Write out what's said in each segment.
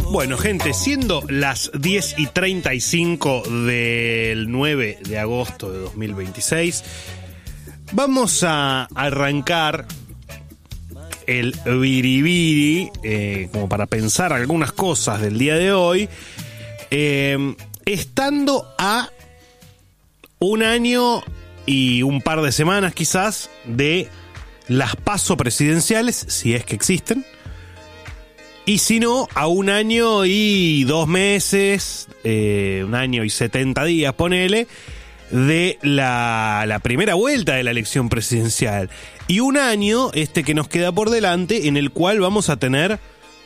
Bueno, gente, siendo las 10:35 del 9 de agosto de 2026, vamos a arrancar el biribiri, como para pensar algunas cosas del día de hoy, estando a un año y un par de semanas quizás de las PASO presidenciales, si es que existen. Y si no, a un año y 2 meses, un año y 70 días, ponele, de la primera vuelta de la elección presidencial. Y un año, que nos queda por delante, en el cual vamos a tener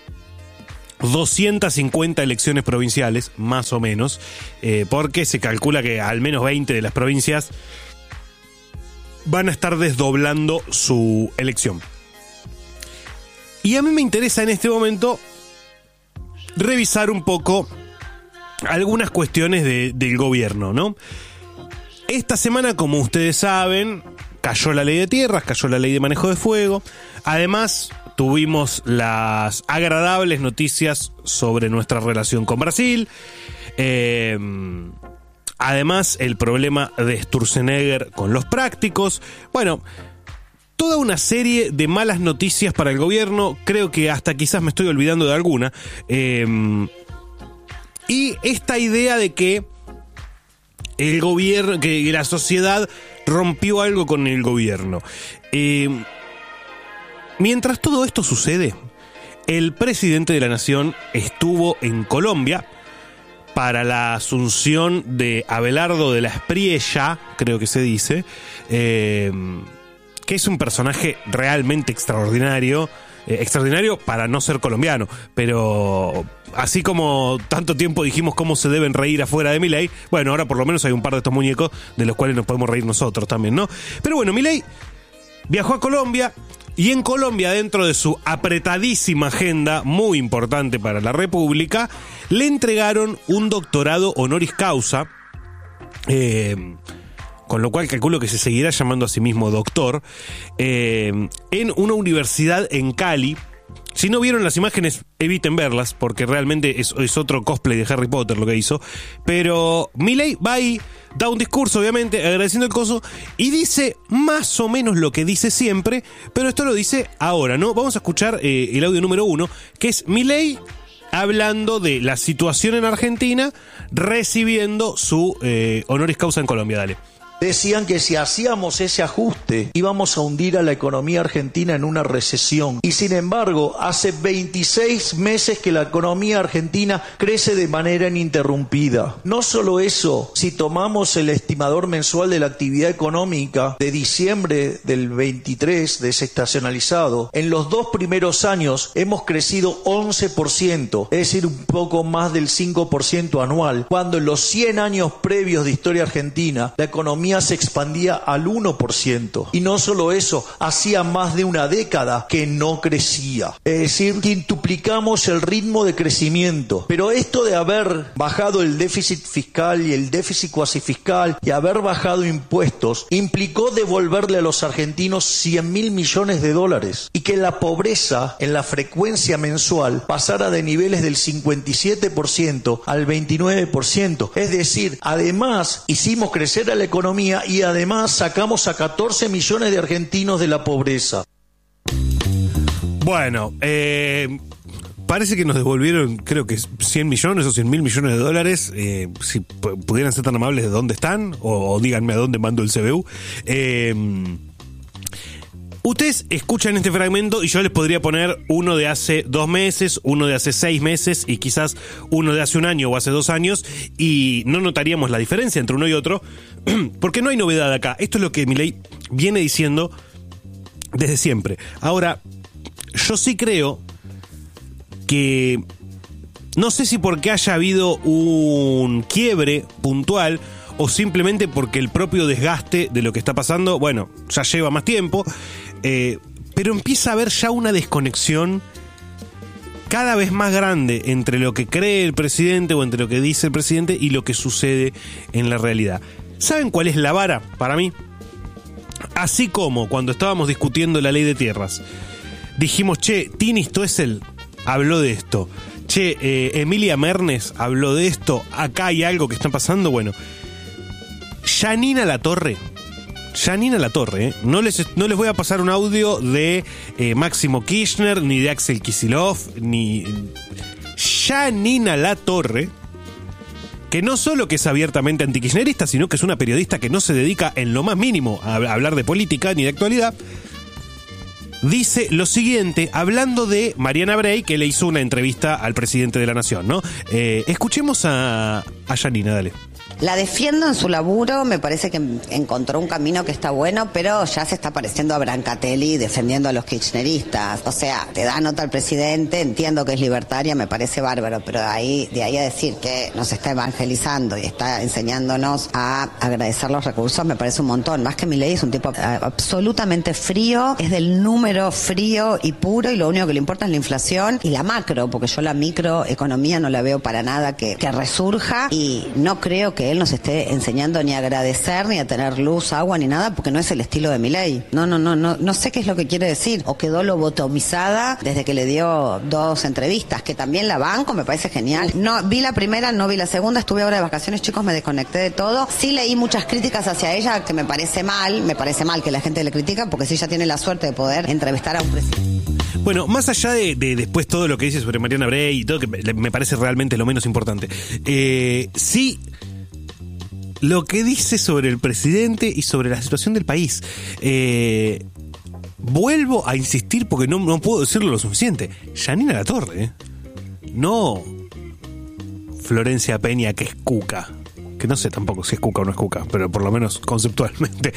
250 elecciones provinciales, más o menos, porque se calcula que al menos 20 de las provincias van a estar desdoblando su elección. Y a mí me interesa en este momento revisar un poco algunas cuestiones del gobierno, ¿no? Esta semana, como ustedes saben, cayó la ley de tierras, cayó la ley de manejo de fuego. Además, tuvimos las agradables noticias sobre nuestra relación con Brasil. Además, el problema de Sturzenegger con los prácticos. Bueno, toda una serie de malas noticias para el gobierno. Creo que hasta quizás me estoy olvidando de alguna. Y esta idea de que el gobierno, que la sociedad rompió algo con el gobierno. Mientras todo esto sucede, el presidente de la nación estuvo en Colombia para la asunción de Abelardo de la Espriella, creo que se dice, que es un personaje realmente extraordinario, extraordinario para no ser colombiano, pero así como tanto tiempo dijimos cómo se deben reír afuera de Milei, bueno, ahora por lo menos hay un par de estos muñecos de los cuales nos podemos reír nosotros también, ¿no? Pero bueno, Milei viajó a Colombia y en Colombia, dentro de su apretadísima agenda, muy importante para la República, le entregaron un doctorado honoris causa, con lo cual calculo que se seguirá llamando a sí mismo doctor, en una universidad en Cali. Si no vieron las imágenes, eviten verlas, porque realmente es otro cosplay de Harry Potter lo que hizo. Pero Milei va ahí, da un discurso, obviamente, agradeciendo el coso, y dice más o menos lo que dice siempre, pero esto lo dice ahora, ¿no? Vamos a escuchar el audio número 1, que es Milei hablando de la situación en Argentina, recibiendo su honoris causa en Colombia. Dale. Decían que si hacíamos ese ajuste íbamos a hundir a la economía argentina en una recesión. Y sin embargo, hace 26 meses que la economía argentina crece de manera ininterrumpida. No solo eso, si tomamos el estimador mensual de la actividad económica de diciembre del 23, desestacionalizado, en los 2 primeros años hemos crecido 11%, es decir, un poco más del 5% anual, cuando en los 100 años previos de historia argentina, la economía se expandía al 1%. Y no solo eso, hacía más de una década que no crecía. Es decir, quintuplicamos el ritmo de crecimiento. Pero esto de haber bajado el déficit fiscal y el déficit cuasi fiscal y haber bajado impuestos implicó devolverle a los argentinos 100.000 millones de dólares y que la pobreza en la frecuencia mensual pasara de niveles del 57% al 29%. Es decir, además hicimos crecer a la economía y además sacamos a 14 millones de argentinos de la pobreza. Bueno, parece que nos devolvieron, creo que 100 millones o 100.000 millones de dólares. Si pudieran ser tan amables, ¿de dónde están? O díganme a dónde mando el CBU. Ustedes escuchan este fragmento y yo les podría poner uno de hace 2 meses, uno de hace 6 meses y quizás uno de hace 1 año o hace 2 años y no notaríamos la diferencia entre uno y otro porque no hay novedad acá. Esto es lo que Milei viene diciendo desde siempre. Ahora, yo sí creo que, no sé si porque haya habido un quiebre puntual o simplemente porque el propio desgaste de lo que está pasando, bueno, ya lleva más tiempo, pero empieza a haber ya una desconexión cada vez más grande entre lo que cree el presidente o entre lo que dice el presidente y lo que sucede en la realidad. ¿Saben cuál es la vara para mí? Así como cuando estábamos discutiendo la ley de tierras, dijimos, che, Tini Stoessel habló de esto. Emilia Mernes habló de esto, acá hay algo que está pasando, bueno. Janina Latorre, no les voy a pasar un audio de Máximo Kirchner, ni de Axel Kicillof, ni... Janina Latorre, que no solo que es abiertamente antikirchnerista, sino que es una periodista que no se dedica en lo más mínimo a hablar de política ni de actualidad, dice lo siguiente, hablando de Mariana Brey, que le hizo una entrevista al presidente de la Nación, ¿no? Escuchemos a Janina, dale. La defiendo en su laburo, me parece que encontró un camino que está bueno, pero ya se está pareciendo a Brancatelli defendiendo a los kirchneristas. O sea, te da nota al presidente, entiendo que es libertaria, me parece bárbaro, pero de ahí a decir que nos está evangelizando y está enseñándonos a agradecer los recursos, me parece un montón. Más que Milei es un tipo absolutamente frío, es del número frío y puro, y lo único que le importa es la inflación y la macro, porque yo la microeconomía no la veo para nada que resurja, y no creo que él nos esté enseñando ni a agradecer, ni a tener luz, agua, ni nada, porque no es el estilo de Milei. No sé qué es lo que quiere decir. O quedó lobotomizada desde que le dio 2 entrevistas, que también la banco, me parece genial. No vi la primera, no vi la segunda, estuve ahora de vacaciones, chicos, me desconecté de todo. Sí leí muchas críticas hacia ella, que me parece mal que la gente le critica, porque sí, ella tiene la suerte de poder entrevistar a un presidente. Bueno, más allá de después todo lo que dice sobre Mariana Brey y todo, que me parece realmente lo menos importante, sí, lo que dice sobre el presidente y sobre la situación del país. Vuelvo a insistir porque no puedo decirlo lo suficiente. Janina Latorre, no Florencia Peña, que es cuca. Que no sé tampoco si es cuca o no es cuca, pero por lo menos conceptualmente.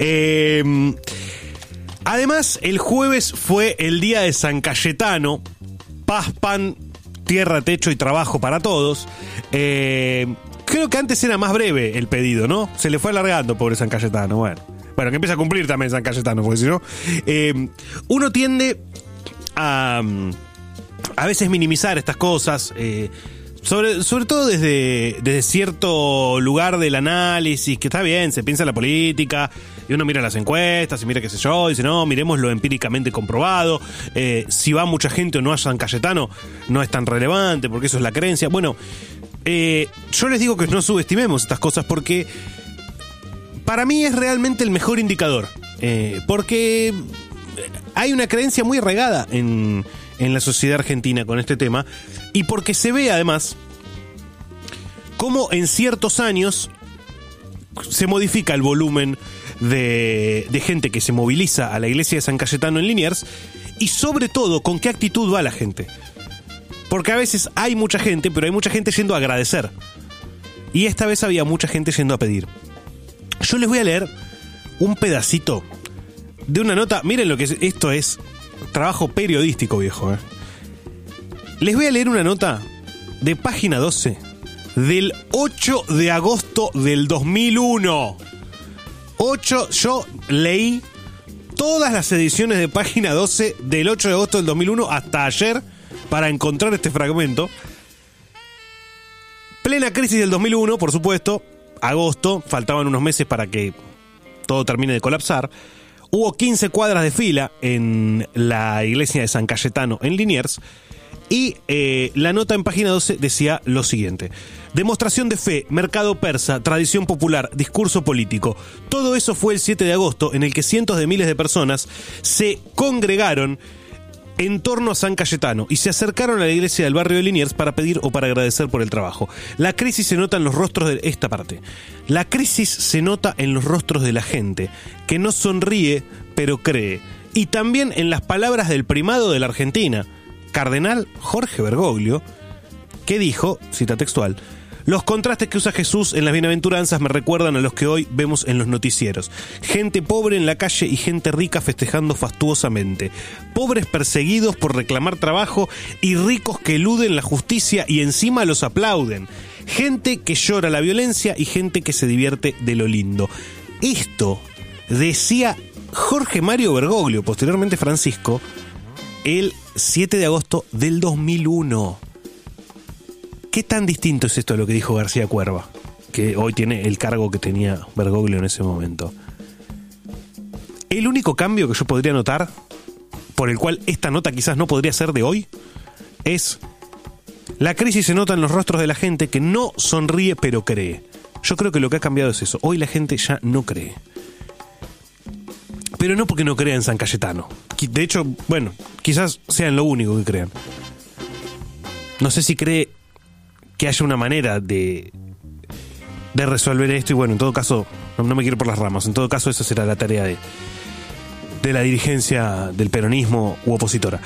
Además, el jueves fue el día de San Cayetano. Paz, pan, tierra, techo y trabajo para todos. Creo que antes era más breve el pedido, ¿no? Se le fue alargando, pobre San Cayetano. Bueno, que empieza a cumplir también San Cayetano, porque si no... uno tiende a veces minimizar estas cosas, sobre todo desde cierto lugar del análisis, que está bien, se piensa en la política, y uno mira las encuestas, y mira qué sé yo, y dice, no, miremoslo empíricamente comprobado, si va mucha gente o no a San Cayetano, no es tan relevante, porque eso es la creencia. Bueno... yo les digo que no subestimemos estas cosas, porque para mí es realmente el mejor indicador, porque hay una creencia muy arraigada en la sociedad argentina con este tema, y porque se ve además cómo en ciertos años se modifica el volumen de gente que se moviliza a la iglesia de San Cayetano en Liniers, y sobre todo con qué actitud va la gente. Porque a veces hay mucha gente, pero hay mucha gente yendo a agradecer. Y esta vez había mucha gente yendo a pedir. Yo les voy a leer un pedacito de una nota. Miren lo que es, esto es trabajo periodístico, viejo. Les voy a leer una nota de Página 12 del 8 de agosto del 2001. Yo leí todas las ediciones de Página 12 del 8 de agosto del 2001 hasta ayer para encontrar este fragmento. Plena crisis del 2001, por supuesto, agosto, faltaban unos meses para que todo termine de colapsar. Hubo 15 cuadras de fila en la iglesia de San Cayetano en Liniers, y la nota en Página 12 decía lo siguiente: demostración de fe, mercado persa, tradición popular, discurso político. Todo eso fue el 7 de agosto, en el que cientos de miles de personas se congregaron en torno a San Cayetano y se acercaron a la iglesia del barrio de Liniers para pedir o para agradecer por el trabajo. La crisis se nota en los rostros de esta parte. La crisis se nota en los rostros de la gente, que no sonríe, pero cree. Y también en las palabras del primado de la Argentina, Cardenal Jorge Bergoglio, que dijo, cita textual: los contrastes que usa Jesús en las bienaventuranzas me recuerdan a los que hoy vemos en los noticieros. Gente pobre en la calle y gente rica festejando fastuosamente. Pobres perseguidos por reclamar trabajo y ricos que eluden la justicia y encima los aplauden. Gente que llora la violencia y gente que se divierte de lo lindo. Esto decía Jorge Mario Bergoglio, posteriormente Francisco, el 7 de agosto del 2001. ¿Qué tan distinto es esto de lo que dijo García Cuerva, que hoy tiene el cargo que tenía Bergoglio en ese momento? El único cambio que yo podría notar, por el cual esta nota quizás no podría ser de hoy, es La crisis se nota en los rostros de la gente que no sonríe pero cree. Yo creo que lo que ha cambiado es eso. Hoy la gente ya no cree. Pero no porque no crea en San Cayetano. De hecho, bueno, quizás sean lo único que crean. No sé si cree que haya una manera de resolver esto. Y bueno, en todo caso, no me quiero ir por las ramas. En todo caso, esa será la tarea de la dirigencia del peronismo u opositora.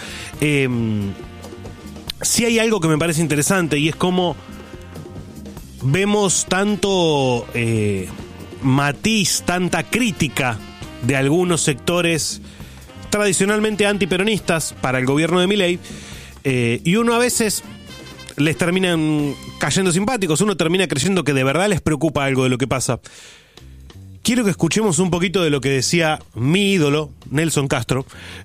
Sí hay algo que me parece interesante y es cómo vemos tanto matiz, tanta crítica de algunos sectores tradicionalmente antiperonistas para el gobierno de Milei, y uno a veces les terminan cayendo simpáticos, uno termina creyendo que de verdad les preocupa algo de lo que pasa. Quiero que escuchemos un poquito de lo que decía mi ídolo, Nelson Castro,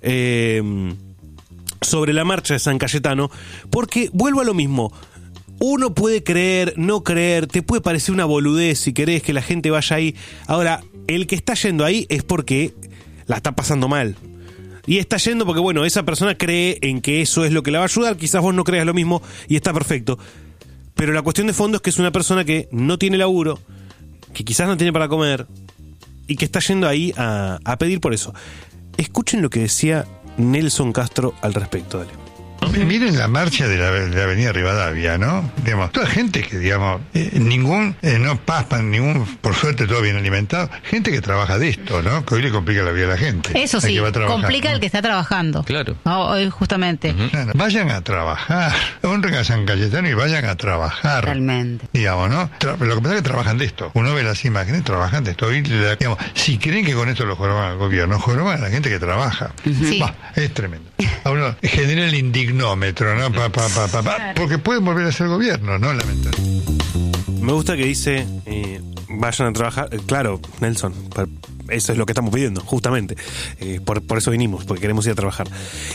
sobre la marcha de San Cayetano, porque vuelvo a lo mismo. Uno puede creer, no creer, te puede parecer una boludez si querés que la gente vaya ahí. Ahora, el que está yendo ahí es porque la está pasando mal. Y está yendo porque, bueno, esa persona cree en que eso es lo que la va a ayudar. Quizás vos no creas lo mismo y está perfecto. Pero la cuestión de fondo es que es una persona que no tiene laburo, que quizás no tiene para comer y que está yendo ahí a pedir por eso. Escuchen lo que decía Nelson Castro al respecto, dale. Miren la marcha de la avenida Rivadavia, ¿no? Digamos, toda gente que, digamos, no paspan, por suerte todo bien alimentado, gente que trabaja de esto, ¿no? Que hoy le complica la vida a la gente. Eso sí, complica el que está trabajando. Claro. Hoy justamente. Claro. Vayan a trabajar, honren a San Cayetano y vayan a trabajar. Realmente. Digamos, ¿no? Lo que pasa es que trabajan de esto. Uno ve las imágenes, trabajan de esto. Hoy, digamos, si creen que con esto lo joroban al gobierno, joroban a la gente que trabaja. Sí. Es tremendo. A uno genera el indignómetro, ¿no? Porque pueden volver a ser gobierno, ¿no? Lamentablemente. Me gusta que dice, vayan a trabajar. Claro, Nelson, eso es lo que estamos pidiendo, justamente. Por eso vinimos, porque queremos ir a trabajar.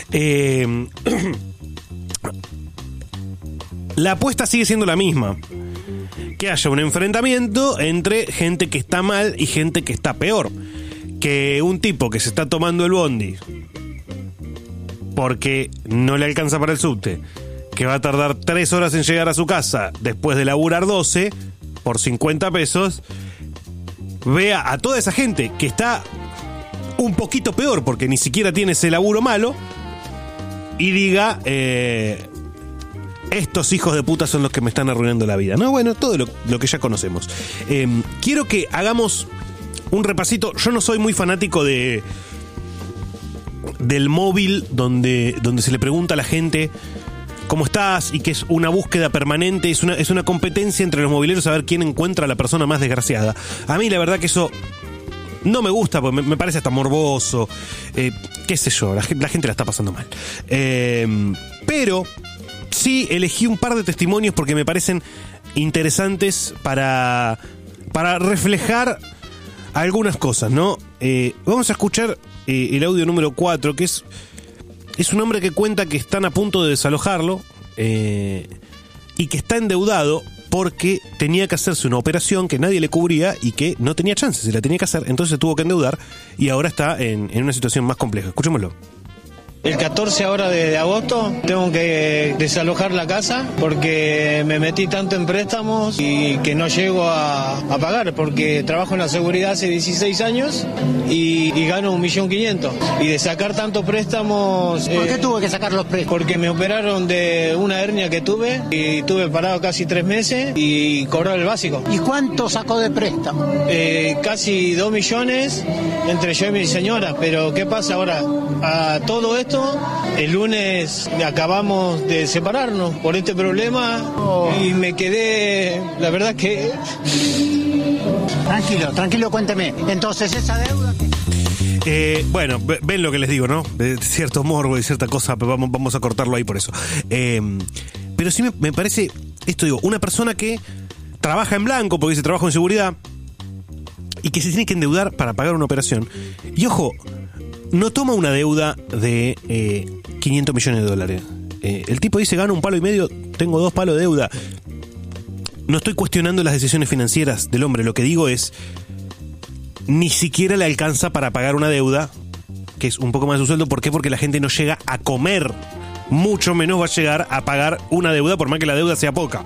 La apuesta sigue siendo la misma. Que haya un enfrentamiento entre gente que está mal y gente que está peor. Que un tipo que se está tomando el bondi porque no le alcanza para el subte, que va a tardar 3 horas en llegar a su casa después de laburar 12 por 50 pesos, vea a toda esa gente que está un poquito peor porque ni siquiera tiene ese laburo malo y diga, estos hijos de puta son los que me están arruinando la vida. No, bueno, todo lo que ya conocemos. Quiero que hagamos un repasito. Yo no soy muy fanático del móvil donde se le pregunta a la gente cómo estás y que es una búsqueda permanente, es una competencia entre los mobileros a ver quién encuentra a la persona más desgraciada. A mí la verdad que eso no me gusta, porque me parece hasta morboso, qué sé yo, la gente la está pasando mal. Pero sí elegí un par de testimonios porque me parecen interesantes para reflejar algunas cosas, ¿no? Vamos a escuchar el audio número 4, que es un hombre que cuenta que están a punto de desalojarlo y que está endeudado porque tenía que hacerse una operación que nadie le cubría y que no tenía chance, se la tenía que hacer, entonces se tuvo que endeudar y ahora está en una situación más compleja. Escuchémoslo. El 14 ahora de agosto tengo que desalojar la casa porque me metí tanto en préstamos y que no llego a pagar porque trabajo en la seguridad hace 16 años y gano 1.500.000. Y de sacar tantos préstamos... ¿Por qué tuve que sacar los préstamos? Porque me operaron de una hernia que tuve y tuve parado casi 3 meses y cobrar el básico. ¿Y cuánto sacó de préstamo? Casi 2 millones entre yo y mi señora, pero ¿qué pasa ahora? A todo esto, el lunes acabamos de separarnos por este problema y me quedé, la verdad que... Tranquilo, cuénteme. Entonces, esa deuda... Bueno, ven lo que les digo, ¿no? De cierto morbo y cierta cosa, pero vamos a cortarlo ahí por eso. Pero sí me parece, esto digo, una persona que trabaja en blanco, porque dice trabajo en seguridad, y que se tiene que endeudar para pagar una operación. Y ojo, no toma una deuda de $500 millones. El tipo dice, gano $1,5 millones, tengo 2 palos de deuda. No estoy cuestionando las decisiones financieras del hombre, lo que digo es, ni siquiera le alcanza para pagar una deuda, que es un poco más de su sueldo. ¿Por qué? Porque la gente no llega a comer mucho menos va a llegar a pagar una deuda, por más que la deuda sea poca.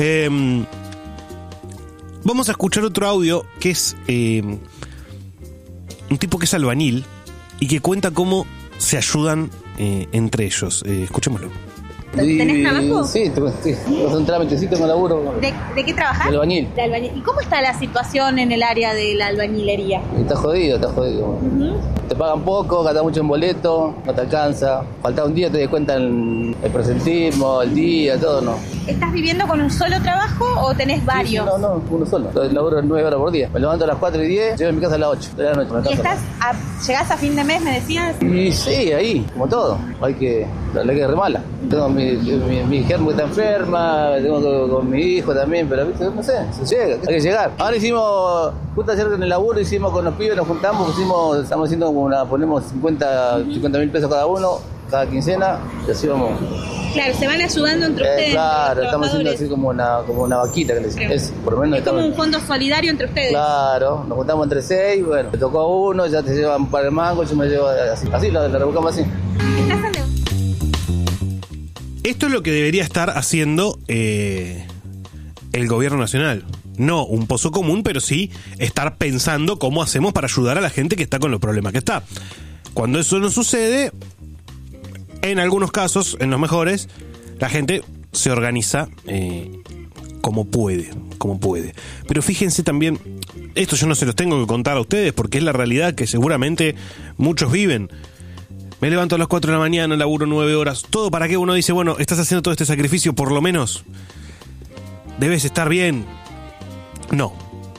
Vamos a escuchar otro audio que es un tipo que es albañil y que cuenta cómo se ayudan entre ellos. Escuchémoslo. ¿Tenés trabajo? Sí, tengo un trámitecito, tengo laburo. ¿De qué trabajas? De albañil. De albañil. ¿Y cómo está la situación en el área de la albañilería? Está jodido. Te pagan poco, gastas mucho en boleto, no te alcanza. Falta un día, te descuentan el presentismo, el día, todo, ¿no? ¿Estás viviendo con un solo trabajo o tenés varios? Sí, no, uno solo. Laburo 9 horas por día. Me levanto a las 4:10, llego a mi casa a las 8 de la noche. ¿Y llegás a fin de mes, me decías? Y sí, ahí, como todo. Hay que remala. Tengo mi germo que está enferma, tengo con mi hijo también, pero ¿viste? No sé, se llega, hay que llegar. Ahora hicimos, justo ayer en el laburo, hicimos con los pibes, nos juntamos, estamos haciendo como ponemos 50.000 pesos cada uno, cada quincena, y así vamos. Claro, se van ayudando entre ustedes. Claro, estamos haciendo así como una vaquita, que le decimos. Es, por lo menos es como un fondo solidario entre ustedes. Claro, nos juntamos entre 6, bueno, te tocó a uno, ya te llevan para el mango, yo me llevo así lo rebuscamos así. ¿Estás en deuda? Esto es lo que debería estar haciendo el gobierno nacional. No un pozo común, pero sí estar pensando cómo hacemos para ayudar a la gente que está con los problemas que está. Cuando eso no sucede, en algunos casos, en los mejores, la gente se organiza como puede. Pero fíjense también, esto yo no se los tengo que contar a ustedes porque es la realidad que seguramente muchos viven. Me levanto a las 4 de la mañana, laburo 9 horas. Todo para que uno dice, bueno, estás haciendo todo este sacrificio, por lo menos debes estar bien. No.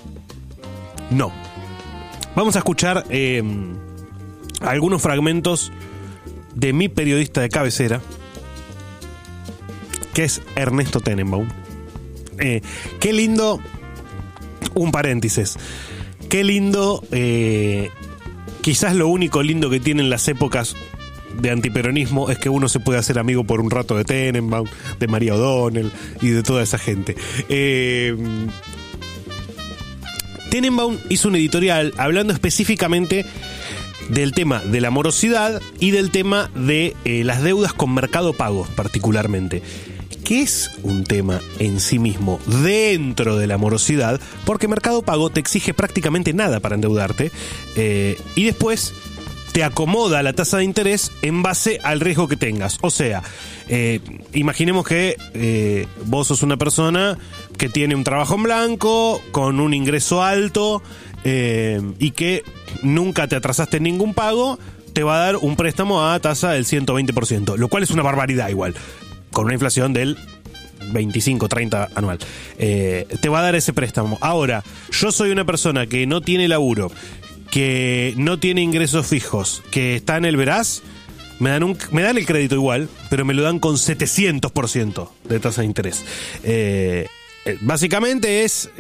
Vamos a escuchar algunos fragmentos de mi periodista de cabecera, que es Ernesto Tenenbaum. Qué lindo, un paréntesis, qué lindo, quizás lo único lindo que tienen las épocas de antiperonismo es que uno se puede hacer amigo por un rato de Tenenbaum, de María O'Donnell y de toda esa gente. Tenenbaum hizo un editorial hablando específicamente del tema de la morosidad y del tema de las deudas con Mercado Pago particularmente, que es un tema en sí mismo dentro de la morosidad, porque Mercado Pago te exige prácticamente nada para endeudarte y después te acomoda la tasa de interés en base al riesgo que tengas. O sea, imaginemos que vos sos una persona que tiene un trabajo en blanco, con un ingreso alto y que nunca te atrasaste en ningún pago, te va a dar un préstamo a tasa del 120%, lo cual es una barbaridad igual, con una inflación del 25-30 anual. Te va a dar ese préstamo. Ahora, yo soy una persona que no tiene laburo, que no tiene ingresos fijos, que está en el veraz, me dan el crédito igual, pero me lo dan con 700% de tasa de interés. Básicamente es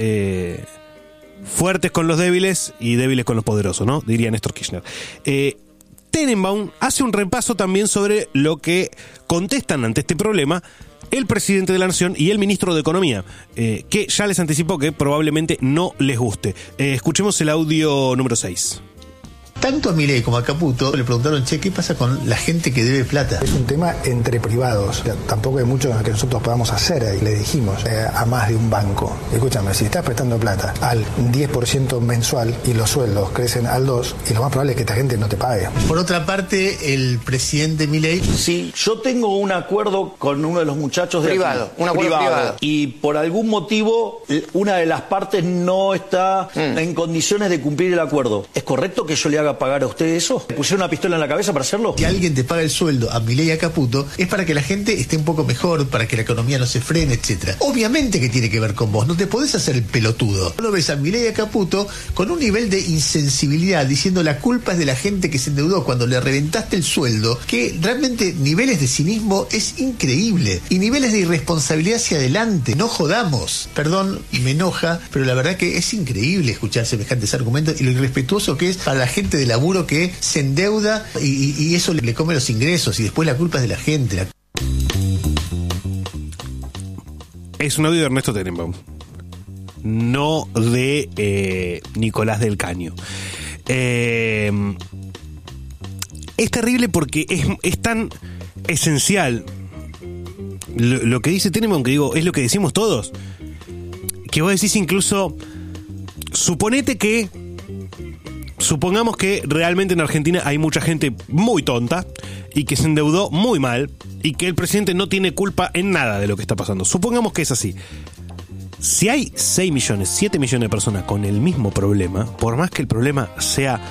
fuertes con los débiles y débiles con los poderosos, ¿no? Diría Néstor Kirchner. Tenenbaum hace un repaso también sobre lo que contestan ante este problema el presidente de la Nación y el ministro de Economía, que ya les anticipó que probablemente no les guste. Escuchemos el audio número 6. Tanto a Milei como a Caputo le preguntaron, che, ¿qué pasa con la gente que debe plata? Es un tema entre privados. Tampoco hay mucho que nosotros podamos hacer ahí. Le dijimos a más de un banco, escúchame, si estás prestando plata al 10% mensual y los sueldos crecen al 2%, y lo más probable es que esta gente no te pague. Por otra parte, el presidente Milei... Sí, yo tengo un acuerdo con uno de los muchachos de privado, aquí, un acuerdo privado. Y por algún motivo una de las partes no está en condiciones de cumplir el acuerdo. ¿Es correcto que yo le haga pagar a usted eso? ¿Le pusieron una pistola en la cabeza para hacerlo? Que alguien te paga el sueldo a Milei y a Caputo es para que la gente esté un poco mejor, para que la economía no se frene, etcétera. Obviamente que tiene que ver con vos, no te podés hacer el pelotudo. Lo ves a Milei y a Caputo con un nivel de insensibilidad, diciendo la culpa es de la gente que se endeudó cuando le reventaste el sueldo, que realmente niveles de cinismo es increíble, y niveles de irresponsabilidad hacia adelante. No jodamos. Perdón, me enoja, pero la verdad que es increíble escuchar semejantes argumentos y lo irrespetuoso que es para la gente de laburo que se endeuda y eso le come los ingresos y después la culpa es de la gente. Es un audio de Ernesto Tenenbaum, no de Nicolás del Caño. Es terrible porque es tan esencial lo que dice Tenenbaum, que digo, es lo que decimos todos. Que vos decís incluso, supongamos que realmente en Argentina hay mucha gente muy tonta y que se endeudó muy mal y que el presidente no tiene culpa en nada de lo que está pasando. Supongamos que es así. Si hay 6 millones, 7 millones de personas con el mismo problema, por más que el problema sea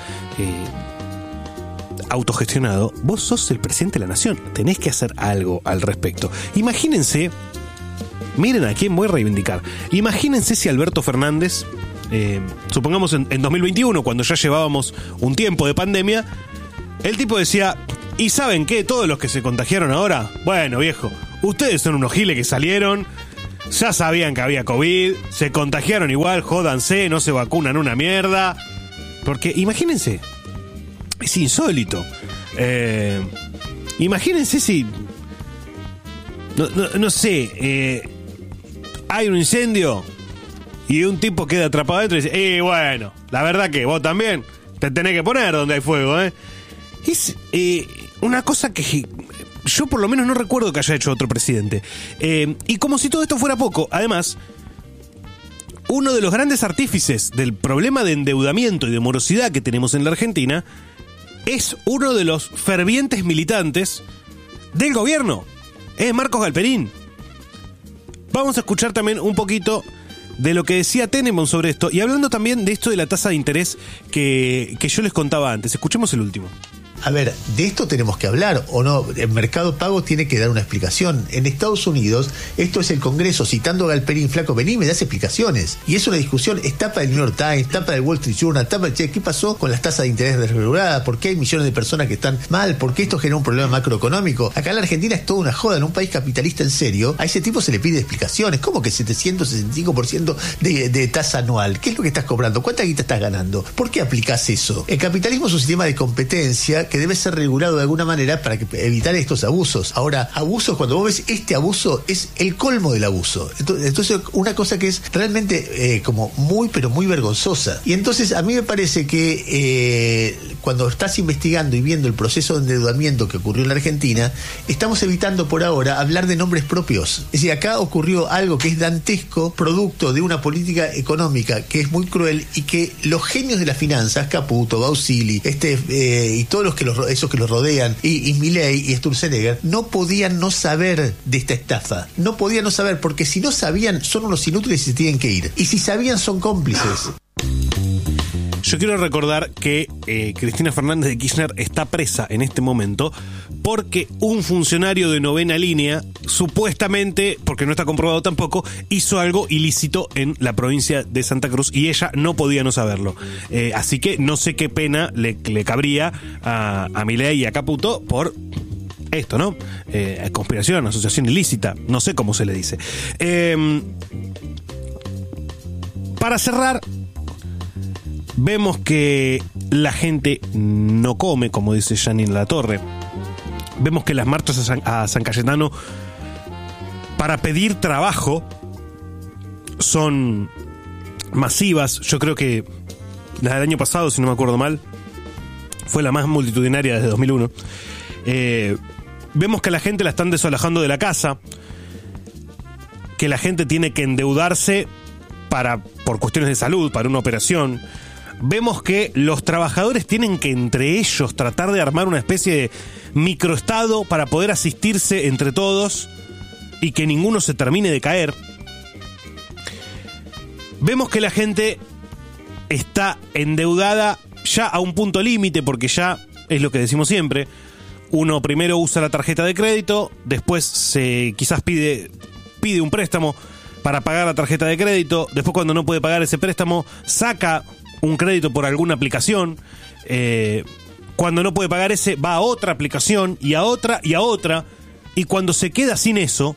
autogestionado, vos sos el presidente de la nación, tenés que hacer algo al respecto. Imagínense, miren a quién voy a reivindicar. Imagínense si Alberto Fernández, supongamos en 2021, cuando ya llevábamos un tiempo de pandemia, el tipo decía, ¿y saben qué? Todos los que se contagiaron ahora, bueno, viejo, ustedes son unos giles que salieron, ya sabían que había COVID, se contagiaron igual, jódanse, no se vacunan una mierda. Porque imagínense, es insólito. Imagínense si, no sé, hay un incendio y un tipo queda atrapado dentro y dice, bueno, la verdad que vos también te tenés que poner donde hay fuego, Es una cosa que yo por lo menos no recuerdo que haya hecho otro presidente. Y como si todo esto fuera poco, además, uno de los grandes artífices del problema de endeudamiento y de morosidad que tenemos en la Argentina es uno de los fervientes militantes del gobierno. Es Marcos Galperín. Vamos a escuchar también un poquito de lo que decía Tenenbaum sobre esto, y hablando también de esto de la tasa de interés que yo les contaba antes. Escuchemos el último. A ver, de esto tenemos que hablar, ¿o no? El Mercado Pago tiene que dar una explicación. En Estados Unidos, esto es el Congreso citando a Galperín, flaco, vení, me das explicaciones. Y es una discusión, es tapa del New York Times, tapa del Wall Street Journal, tapa de ¿qué pasó con las tasas de interés desreguladas? ¿Por qué hay millones de personas que están mal? ¿Por qué esto genera un problema macroeconómico? Acá en la Argentina es toda una joda, en un país capitalista en serio, a ese tipo se le pide explicaciones. ¿Cómo que 765% de tasa anual? ¿Qué es lo que estás cobrando? ¿Cuánta guita estás ganando? ¿Por qué aplicás eso? El capitalismo es un sistema de competencia que debe ser regulado de alguna manera para evitar estos abusos. Ahora, abusos, cuando vos ves este abuso, es el colmo del abuso. Entonces una cosa que es realmente como muy, pero muy vergonzosa. Y entonces a mí me parece que cuando estás investigando y viendo el proceso de endeudamiento que ocurrió en la Argentina, estamos evitando por ahora hablar de nombres propios. Es decir, acá ocurrió algo que es dantesco, producto de una política económica que es muy cruel y que los genios de las finanzas, Caputo, Bausili, y todos esos que los rodean, y Milei y Sturzenegger, no podían no saber de esta estafa. No podían no saber, porque si no sabían, son unos inútiles y se tienen que ir. Y si sabían, son cómplices. Yo quiero recordar que Cristina Fernández de Kirchner está presa en este momento porque un funcionario de novena línea, supuestamente, porque no está comprobado tampoco, hizo algo ilícito en la provincia de Santa Cruz y ella no podía no saberlo. Así que no sé qué pena le cabría a Milei y a Caputo por esto, ¿no? Conspiración, asociación ilícita, no sé cómo se le dice. Para cerrar, vemos que la gente no come, como dice Janine Latorre. Vemos que las marchas a San Cayetano para pedir trabajo son masivas. Yo creo que la del año pasado, si no me acuerdo mal, fue la más multitudinaria desde 2001. Vemos que la gente la están desalojando de la casa, que la gente tiene que endeudarse por cuestiones de salud, para una operación. Vemos que los trabajadores tienen que entre ellos tratar de armar una especie de microestado para poder asistirse entre todos y que ninguno se termine de caer. Vemos que la gente está endeudada ya a un punto límite, porque ya es lo que decimos siempre. Uno primero usa la tarjeta de crédito, después quizás pide un préstamo para pagar la tarjeta de crédito, después cuando no puede pagar ese préstamo saca un crédito por alguna aplicación, cuando no puede pagar ese va a otra aplicación y a otra y a otra, y cuando se queda sin eso,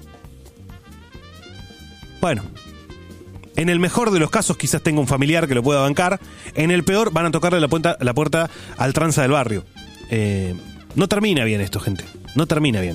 bueno, en el mejor de los casos quizás tenga un familiar que lo pueda bancar, en el peor van a tocarle la puerta al tranza del barrio. No termina bien esto, gente, no termina bien.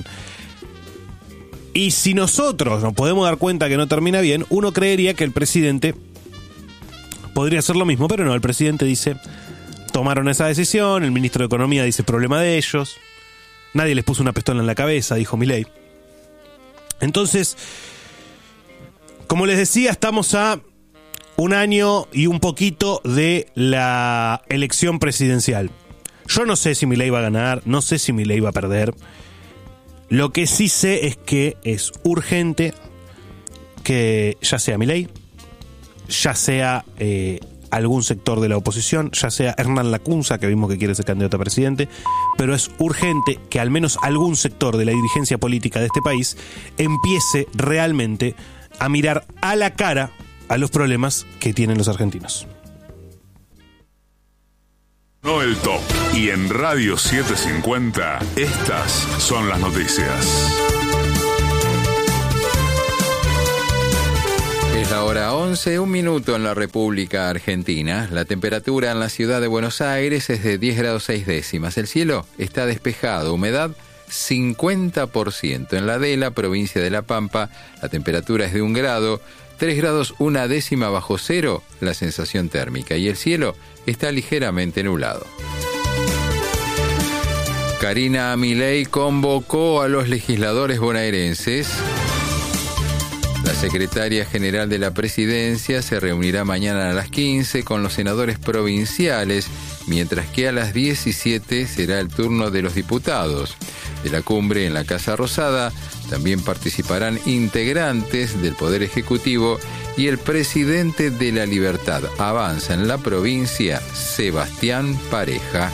Y si nosotros nos podemos dar cuenta que no termina bien, uno creería que el presidente podría hacer lo mismo, pero no, el presidente dice, tomaron esa decisión, el ministro de Economía dice, problema de ellos. Nadie les puso una pistola en la cabeza, dijo Milei. Entonces, como les decía, estamos a un año y un poquito de la elección presidencial. Yo no sé si Milei va a ganar, no sé si Milei va a perder. Lo que sí sé es que es urgente que ya sea Milei, ya sea algún sector de la oposición, ya sea Hernán Lacunza, que vimos que quiere ser candidato a presidente, pero es urgente que al menos algún sector de la dirigencia política de este país empiece realmente a mirar a la cara a los problemas que tienen los argentinos. No el top. Y en Radio 750, estas son las noticias. Es la hora 11, 1 minuto en la República Argentina. La temperatura en la ciudad de Buenos Aires es de 10 grados 6 décimas. El cielo está despejado, humedad 50%. En la Adela, provincia de La Pampa, la temperatura es de 1 grado, 3 grados 1 décima bajo cero la sensación térmica y el cielo está ligeramente nublado. Karina Milei convocó a los legisladores bonaerenses. La secretaria general de la presidencia se reunirá mañana a las 15 con los senadores provinciales, mientras que a las 17 será el turno de los diputados. De la cumbre en la Casa Rosada también participarán integrantes del Poder Ejecutivo y el presidente de La Libertad Avanza en la provincia, Sebastián Pareja.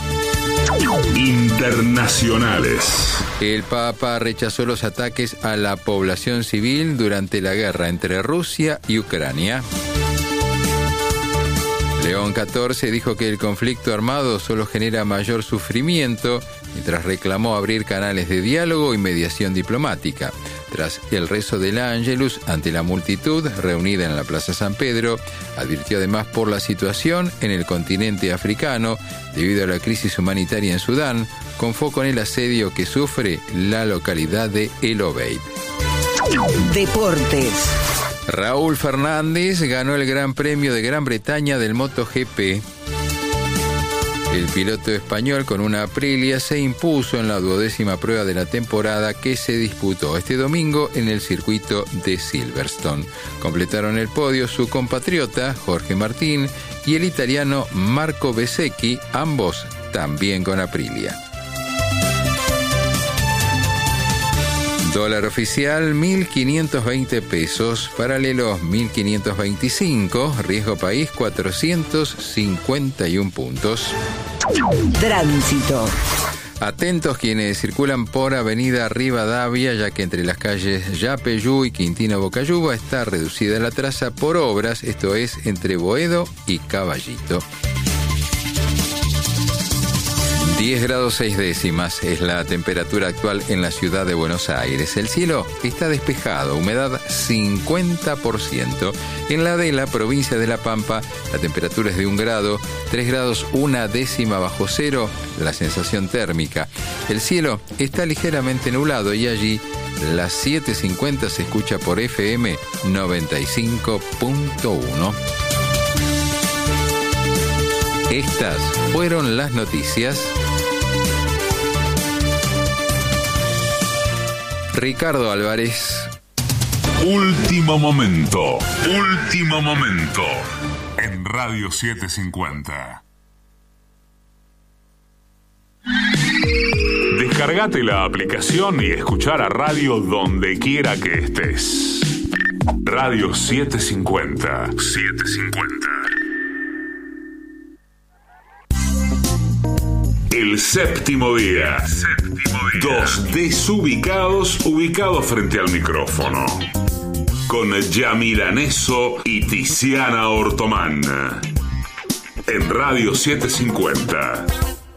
Internacionales. El Papa rechazó los ataques a la población civil durante la guerra entre Rusia y Ucrania. León XIV dijo que el conflicto armado solo genera mayor sufrimiento, mientras reclamó abrir canales de diálogo y mediación diplomática. Tras el rezo del Ángelus ante la multitud reunida en la Plaza San Pedro, advirtió además por la situación en el continente africano debido a la crisis humanitaria en Sudán, con foco en el asedio que sufre la localidad de El Obeid. Deportes. Raúl Fernández ganó el Gran Premio de Gran Bretaña del MotoGP. El piloto español con una Aprilia se impuso en la 12ª prueba de la temporada que se disputó este domingo en el circuito de Silverstone. Completaron el podio su compatriota Jorge Martín y el italiano Marco Bezzecchi, ambos también con Aprilia. Dólar oficial 1.520 pesos, paralelo 1.525, riesgo país 451 puntos. Tránsito. Atentos quienes circulan por Avenida Rivadavia, ya que entre las calles Yapeyú y Quintino Bocayuba está reducida la traza por obras, esto es entre Boedo y Caballito. 10 grados 6 décimas es la temperatura actual en la ciudad de Buenos Aires. El cielo está despejado, humedad 50%. En la Adela, provincia de La Pampa, la temperatura es de 1 grado, 3 grados 1 décima bajo cero la sensación térmica. El cielo está ligeramente nublado y allí las 7:50 se escucha por FM 95.1. Estas fueron las noticias. Ricardo Álvarez. Último momento. Último momento. En Radio 750. Descargate la aplicación y escuchar a radio donde quiera que estés. Radio 750. 750. El séptimo día. Dos desubicados ubicados frente al micrófono. Con Yamila Neso y Tiziana Ortomán. En Radio 750.